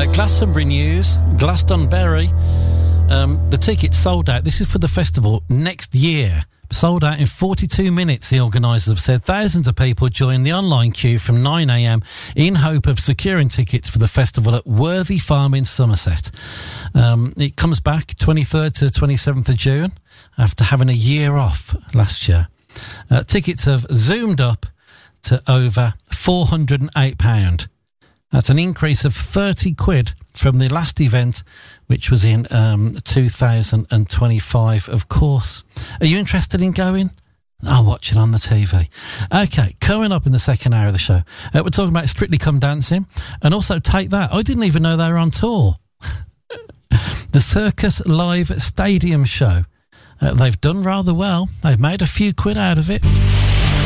Glastonbury news. Glastonbury. The tickets sold out. This is for the festival next year. Sold out in 42 minutes, the organisers have said. Thousands of people joined the online queue from 9 a.m. in hope of securing tickets for the festival at Worthy Farm in Somerset. It comes back 23rd to 27th of June after having a year off last year. Tickets have zoomed up to over £408. That's an increase of 30 quid from the last event, which was in 2025, of course. Are you interested in going? I'll watch it on the TV. Okay, coming up in the second hour of the show, we're talking about Strictly Come Dancing and also Take That. I didn't even know they were on tour. The Circus Live Stadium show. They've done rather well. They've made a few quid out of it.